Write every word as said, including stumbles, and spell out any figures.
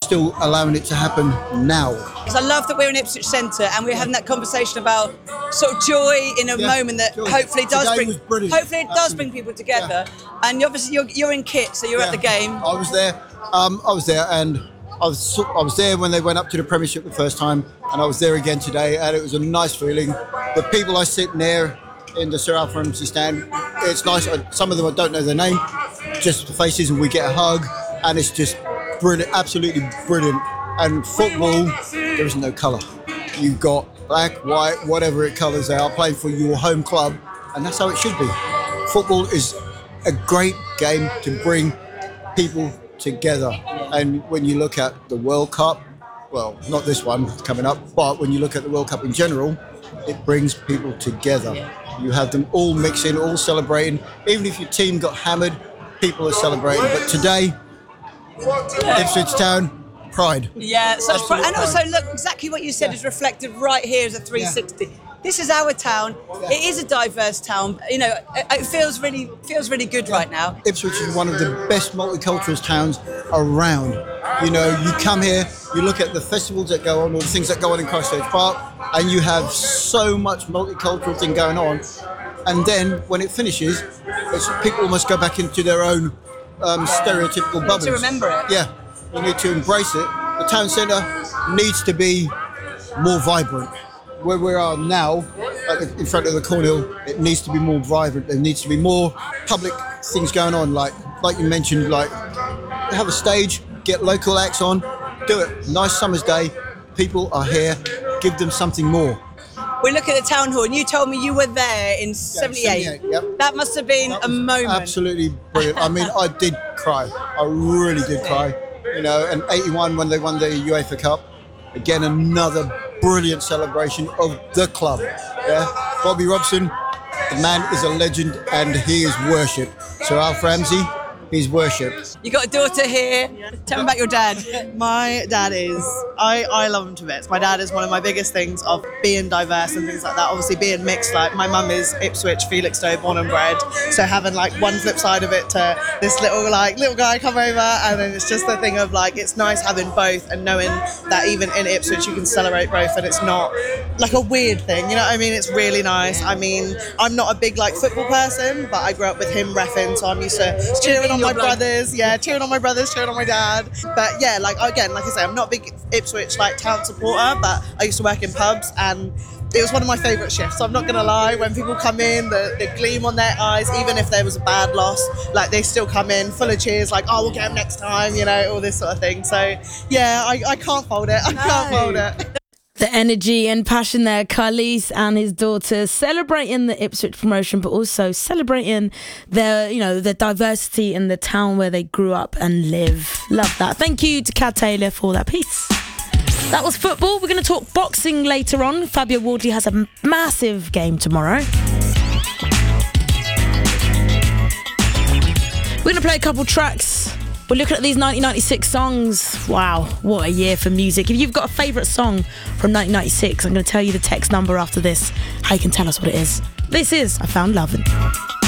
still allowing it to happen now. Because I love that we're in Ipswich Centre and we're having that conversation about sort of joy in a Yeah, moment that joy. hopefully does Today bring, was brilliant. hopefully it does Absolutely. bring people together. And obviously you're, you're in kit, so you're Yeah. at the game. I was there. Um, I was there, and I was so- I was there when they went up to the Premiership the first time, and I was there again today, and it was a nice feeling. The people I sit near in the Sir Alf Ramsey stand, it's nice. I- Some of them I don't know their name, just the faces, and we get a hug, and it's just brilliant, absolutely brilliant. And football, there is no colour. You've got black, white, whatever it colours they are, playing for your home club, and that's how it should be. Football is a great game to bring people together. And when you look at the World Cup, well, not this one coming up, but when you look at the World Cup in general, it brings people together. You have them all mixing, all celebrating. Even if your team got hammered, people are celebrating. But today, Ipswich Town, pride. Yeah, such pride. Absolute And also, pride. look, exactly what you said Yeah. is reflected right here as a three sixty. This is our town. It is a diverse town. You know, it, it feels really feels really good right now. Ipswich is one of the best multicultural towns around. You know, you come here, you look at the festivals that go on, or the things that go on in Christchurch Park, and you have so much multicultural thing going on. And then when it finishes, it's, people almost go back into their own um, stereotypical bubbles. to remember it. Yeah, you need to embrace it. The town centre needs to be more vibrant. Where we are now, at the, in front of the Cornhill, it needs to be more vibrant. There needs to be more public things going on, like like you mentioned, like have a stage, get local acts on, do it. Nice summer's day, people are here, give them something more. We look at the town hall, and you told me you were there in seventy-eight. seventy-eight, yep. That must have been That a was moment. Absolutely brilliant. I mean, I did cry. I really did cry. You know, and eighty-one when they won the UEFA Cup, again another brilliant celebration of the club. Yeah, Bobby Robson, the man is a legend, and he is worshipped. Sir Alf Ramsey, he's worshipped. You got a daughter here. Tell me about your dad. My dad is, I, I love him to bits. My dad is one of my biggest things of being diverse and things like that. Obviously being mixed, like my mum is Ipswich, Felixstowe, born and bred. So having like one flip side of it to this little like little guy come over, and then it's just the thing of like, it's nice having both and knowing that even in Ipswich you can celebrate both and it's not like a weird thing, you know what I mean? It's really nice. I mean, I'm not a big like football person, but I grew up with him reffing, so I'm used to cheering on my brothers, yeah, cheering on my brothers, cheering on my dad. But yeah, like again, like I say, I'm not a big Ipswich like town supporter, but I used to work in pubs and it was one of my favourite shifts. So I'm not gonna lie, when people come in, the, the gleam on their eyes, even if there was a bad loss, like they still come in full of cheers, like, oh, we'll get them next time, you know, all this sort of thing. So yeah, I, I can't fold it. I can't fold it. The energy and passion there, Carlis and his daughter celebrating the Ipswich promotion, but also celebrating their, you know, the diversity in the town where they grew up and live. Love that. Thank you to Kat Taylor for that piece. That was football. We're going to talk boxing later on. Fabio Wardley has a massive game tomorrow. We're going to play a couple tracks. We're looking at these nineteen ninety-six songs. Wow, what a year for music. If you've got a favourite song from nineteen ninety-six, I'm going to tell you the text number after this, how you can tell us what it is. This is I Found Lovin'.